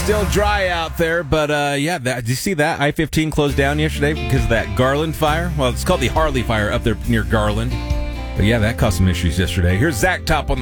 Still dry out there, but did you see that? I-15 closed down yesterday because of that Garland fire. Well, it's called the Harley fire up there near Garland. But yeah, that caused some issues yesterday. Here's Zach Top on the